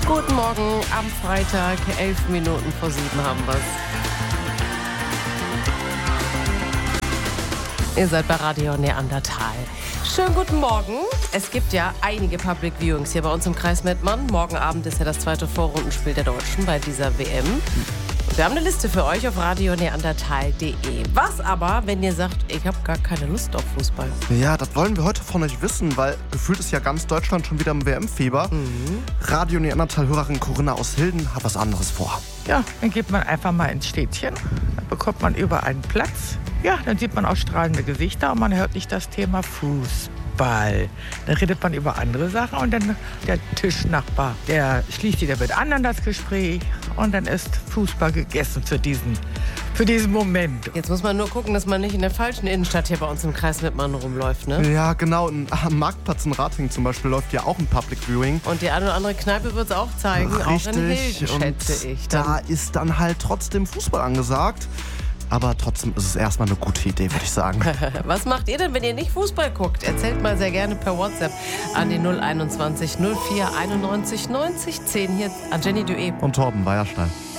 Guten Morgen am Freitag, 11 Minuten vor 7 haben wir's. Ihr seid bei Radio Neandertal. Schönen guten Morgen. Es gibt ja einige Public Viewings hier bei uns im Kreis Mettmann. Morgen Abend ist ja das zweite Vorrundenspiel der Deutschen bei dieser WM. Und wir haben eine Liste für euch auf radioneandertal.de. Was aber, wenn ihr sagt, ich habe gar keine Lust auf Fußball? Ja, das wollen wir heute von euch wissen, weil gefühlt ist ja ganz Deutschland schon wieder im WM-Fieber. Radio Neandertal-Hörerin Corinna aus Hilden hat was anderes vor. Ja, dann geht man einfach mal ins Städtchen, dann bekommt man überall einen Platz. Ja, dann sieht man auch strahlende Gesichter und man hört nicht das Thema Fußball. Dann redet man über andere Sachen und dann der Tischnachbar, der schließt wieder mit anderen das Gespräch und dann ist Fußball gegessen für diesen Moment. Jetzt muss man nur gucken, dass man nicht in der falschen Innenstadt hier bei uns im Kreis Mettmann rumläuft, ne? Ja, genau. Am Marktplatz in Ratingen zum Beispiel läuft ja auch ein Public Viewing. Und die eine oder andere Kneipe wird es auch zeigen, Richtig. auch in Hilden, schätze ich. Da ist dann halt trotzdem Fußball angesagt. Aber trotzdem ist es erstmal eine gute Idee, würde ich sagen. Was macht ihr denn, wenn ihr nicht Fußball guckt? Erzählt mal sehr gerne per WhatsApp an die 021 04 91 90 10. Hier an Jenny Duet. Und Torben Weierstein.